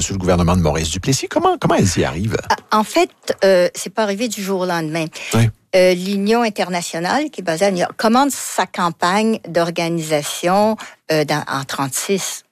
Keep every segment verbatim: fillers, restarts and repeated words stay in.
sous le gouvernement de Maurice Duplessis. Comment, comment elles y arrivent? En fait, euh, c'est pas arrivé du jour au lendemain. Oui. Euh, L'Union internationale, qui est basée à New York, commence sa campagne d'organisation euh, dans, en trente-six.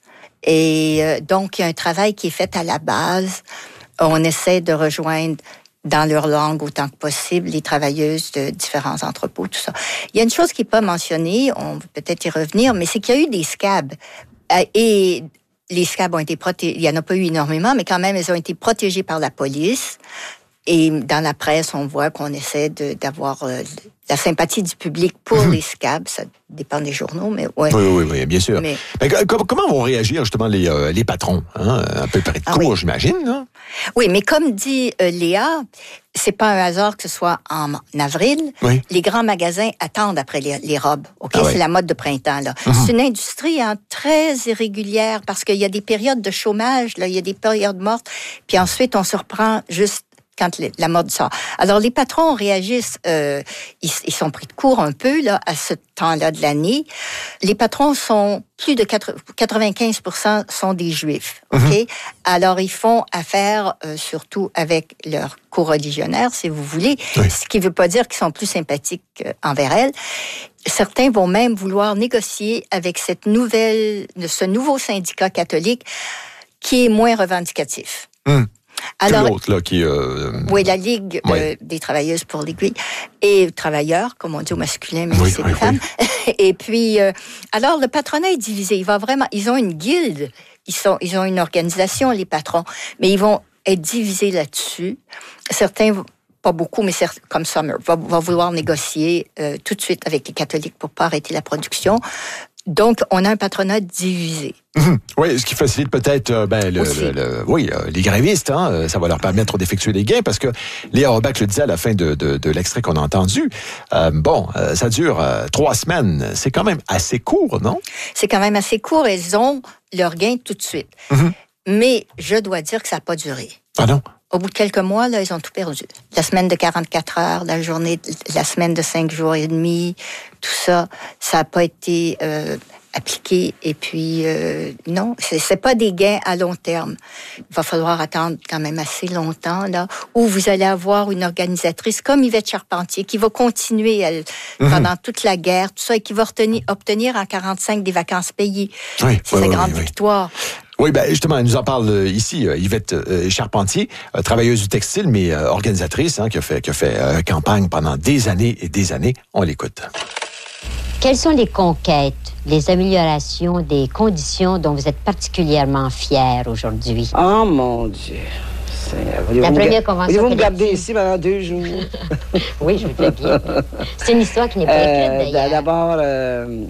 Et euh, donc, il y a un travail qui est fait à la base. On essaie de rejoindre dans leur langue autant que possible les travailleuses de différents entrepôts, tout ça. Il y a une chose qui n'est pas mentionnée, on va peut-être y revenir, mais c'est qu'il y a eu des scabs. Euh, et les scabs ont été protégés. Il n'y en a pas eu énormément, mais quand même, elles ont été protégées par la police. Et dans la presse, on voit qu'on essaie de, d'avoir euh, la sympathie du public pour mmh. les scabs. Ça dépend des journaux, mais ouais. Oui, oui, oui, bien sûr. Mais, mais comment vont réagir justement les, euh, les patrons? Hein? Un peu près de ah, cours, oui. j'imagine. Là. Oui, mais comme dit euh, Léa, c'est pas un hasard que ce soit en avril. Oui. Les grands magasins attendent après les, les robes. Ok, ah, c'est oui. la mode de printemps là. Mm-hmm. C'est une industrie hein, très irrégulière parce qu'il y a des périodes de chômage, là, il y a des périodes mortes, puis ensuite on se reprend juste quand la mode sort. Alors, les patrons réagissent, euh, ils, ils sont pris de court un peu là à ce temps-là de l'année. Les patrons sont, plus de quatre-vingt-quinze pour cent sont des Juifs, OK? Mm-hmm. Alors, ils font affaire euh, surtout avec leurs coreligionnaires, si vous voulez, oui. Ce qui ne veut pas dire qu'ils sont plus sympathiques euh, envers elles. Certains vont même vouloir négocier avec cette nouvelle, ce nouveau syndicat catholique qui est moins revendicatif. Mm. Alors, l'autre, là, qui... Euh... Oui, la Ligue oui. euh, des travailleuses pour l'aiguille. Et travailleurs, comme on dit au masculin, mais oui, c'est oui, des femmes. Oui. Et puis, euh, alors, le patronat est divisé. Il va vraiment... Ils ont une guilde. Ils, sont, ils ont une organisation, les patrons. Mais ils vont être divisés là-dessus. Certains... Pas beaucoup, mais certains, comme Summer, va, va vouloir négocier euh, tout de suite avec les catholiques pour pas arrêter la production. Donc, on a un patronat divisé. Mmh. Oui, ce qui facilite peut-être euh, ben, le, le, le, oui, euh, les grévistes. Hein, ça va leur permettre d'effectuer des gains parce que Léa Robach le disait à la fin de, de, de l'extrait qu'on a entendu. Euh, bon, euh, ça dure euh, trois semaines. C'est quand même assez court, non? C'est quand même assez court. Elles ont leur gain tout de suite. Mmh. Mais je dois dire que ça n'a pas duré. Ah non? Au bout de quelques mois, là, ils ont tout perdu. La semaine de quarante-quatre heures, la journée, la semaine de cinq jours et demi, tout ça, ça n'a pas été euh, appliqué. Et puis, euh, non, c'est, c'est pas des gains à long terme. Il va falloir attendre quand même assez longtemps, là, où vous allez avoir une organisatrice comme Yvette Charpentier qui va continuer elle, mmh. pendant toute la guerre, tout ça, et qui va retenir, obtenir en quarante-cinq des vacances payées. Oui, c'est oui, sa oui, grande oui. victoire. Oui, ben justement, elle nous en parle ici, Yvette Charpentier, travailleuse du textile, mais organisatrice, hein, qui a fait, qui a fait euh, campagne pendant des années et des années. On l'écoute. Quelles sont les conquêtes, les améliorations des conditions dont vous êtes particulièrement fiers aujourd'hui? Oh mon Dieu! Voulez-vous La première me... convention Voulez-vous me garder ici pendant deux jours? Oui, je voudrais bien. C'est une histoire qui n'est pas écrite, euh, d'ailleurs. D'abord... Euh...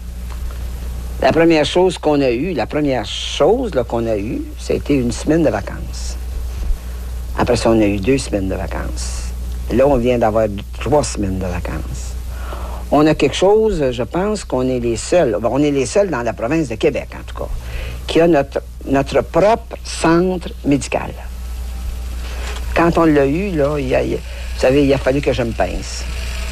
La première chose qu'on a eue, la première chose là, qu'on a eue, c'était une semaine de vacances. Après ça, on a eu deux semaines de vacances. Là, on vient d'avoir trois semaines de vacances. On a quelque chose, je pense qu'on est les seuls, bon, on est les seuls dans la province de Québec, en tout cas, qui a notre, notre propre centre médical. Quand on l'a eu, là, il a, il, vous savez, il a fallu que je me pince.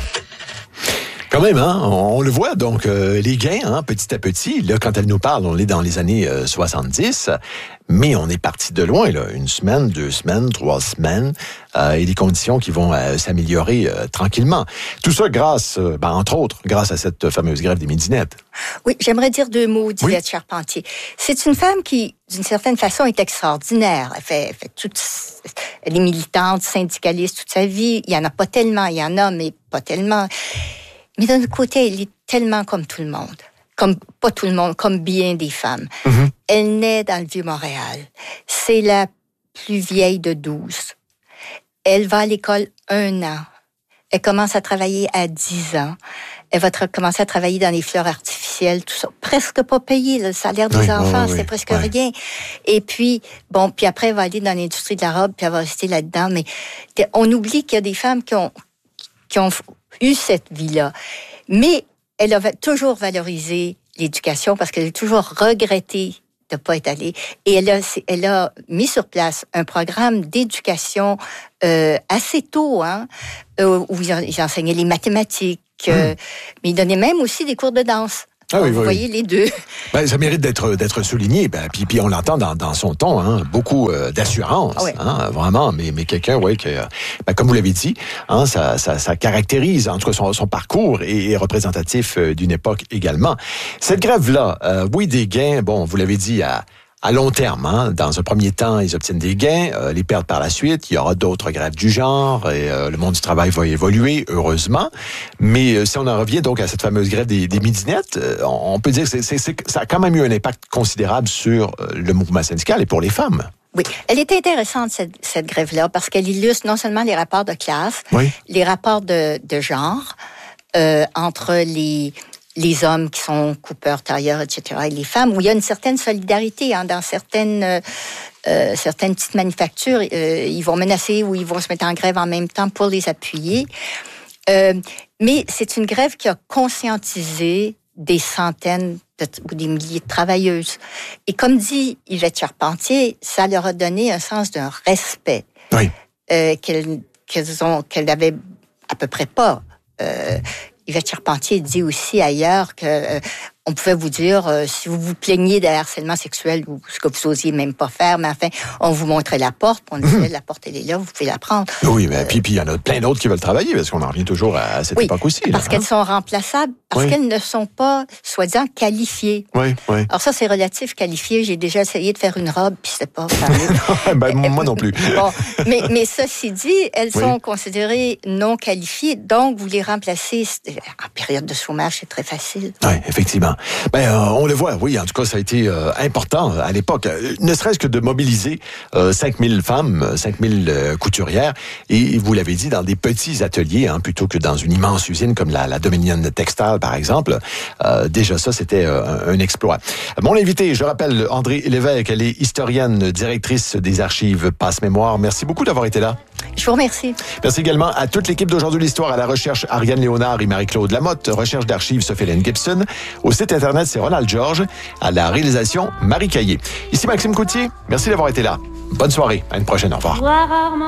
Quand même, hein, on le voit, donc, euh, les gains, hein, petit à petit. Là, quand elle nous parle, on est dans les années euh, soixante-dix, mais on est parti de loin, là. Une semaine, deux semaines, trois semaines, euh, et des conditions qui vont euh, s'améliorer euh, tranquillement. Tout ça grâce, euh, ben, entre autres, grâce à cette fameuse grève des midinettes. Oui, j'aimerais dire deux mots d'Yvette oui. Charpentier. C'est une femme qui, d'une certaine façon, est extraordinaire. Elle fait, elle fait toute... Elle est militante, syndicaliste toute sa vie. Il y en a pas tellement, il y en a, mais pas tellement... Mais d'un autre côté, elle est tellement comme tout le monde. Comme, pas tout le monde, comme bien des femmes. Mm-hmm. Elle naît dans le Vieux-Montréal. C'est la plus vieille de douze. Elle va à l'école un an. Elle commence à travailler à dix ans. Elle va tra- commencer à travailler dans les fleurs artificielles, tout ça. Presque pas payé, le salaire des oui, enfants, oui, c'est oui, presque oui. rien. Et puis, bon, puis après, elle va aller dans l'industrie de la robe, puis elle va rester là-dedans. Mais on oublie qu'il y a des femmes qui ont, qui ont eu cette vie-là. Mais elle a toujours valorisé l'éducation parce qu'elle a toujours regretté de ne pas être allée. Et elle a, elle a mis sur place un programme d'éducation euh, assez tôt, hein, où ils enseignaient les mathématiques, euh, mmh. mais ils donnaient même aussi des cours de danse. Ah oui, vous oui, voyez oui. les deux. Ben, ça mérite d'être d'être souligné. Ben, puis, puis on l'entend dans, dans son ton, hein, beaucoup euh, d'assurance, Ah oui. hein, vraiment. Mais, mais quelqu'un, ouais, que, ben, comme vous l'avez dit, hein, ça, ça, ça caractérise, en tout cas, son, son parcours et est représentatif euh, d'une époque également. Cette grève-là, euh, oui, des gains, bon, vous l'avez dit, à À long terme, hein. Dans un premier temps, ils obtiennent des gains, euh, les perdent par la suite. Il y aura d'autres grèves du genre et euh, le monde du travail va évoluer, heureusement. Mais euh, si on en revient donc à cette fameuse grève des, des midinettes, euh, on peut dire que c'est, c'est, c'est, ça a quand même eu un impact considérable sur euh, le mouvement syndical et pour les femmes. Oui, elle est intéressante, cette, cette grève-là, parce qu'elle illustre non seulement les rapports de classe, Oui. les rapports de, de genre euh, entre les... les hommes qui sont coupeurs, tailleurs, et cetera, et les femmes, où il y a une certaine solidarité hein, dans certaines, euh, certaines petites manufactures. Euh, ils vont menacer ou ils vont se mettre en grève en même temps pour les appuyer. Euh, mais c'est une grève qui a conscientisé des centaines de, ou des milliers de travailleuses. Et comme dit Yvette Charpentier, ça leur a donné un sens d'un respect Oui. euh, qu'elles, qu'elles ont, qu'elles n'avaient à peu près pas. Euh, Yvette Charpentier dit aussi ailleurs que euh, on pouvait vous dire euh, si vous vous plaignez de harcèlement sexuel ou ce que vous osiez même pas faire, mais enfin, on vous montrait la porte, on disait mmh. la porte elle est là, vous pouvez la prendre. Oui, mais euh, puis puis il y en a plein d'autres qui veulent travailler parce qu'on en revient toujours à cette oui, époque aussi. Parce là, qu'elles hein? sont remplaçables, parce oui. qu'elles ne sont pas soi-disant qualifiées. Oui, oui. Alors ça c'est relatif qualifié. J'ai déjà essayé de faire une robe puis c'était pas fameux. ben, moi non plus. Bon, mais mais ceci dit, elles oui. sont considérées non qualifiées, donc vous les remplacez en période de chômage, c'est très facile. Oui, effectivement. Ben, euh, on le voit, oui, en tout cas, ça a été euh, important à l'époque, euh, ne serait-ce que de mobiliser euh, cinq mille femmes, cinq mille euh, couturières, et vous l'avez dit, dans des petits ateliers, hein, plutôt que dans une immense usine comme la, la Dominion Textile, par exemple. Euh, déjà ça, c'était euh, un, un exploit. Mon invité, je rappelle, Andrée Lévesque, elle est historienne, directrice des archives Passe-Mémoire. Merci beaucoup d'avoir été là. Je vous remercie. Merci également à toute l'équipe d'Aujourd'hui l'Histoire, à la recherche Ariane Léonard et Marie-Claude Lamotte, recherche d'archives Sophie-Hélène Gibson, au site internet c'est Ronald Georges, à la réalisation Marie Caillé. Ici Maxime Coutier, merci d'avoir été là. Bonne soirée, à une prochaine, au revoir.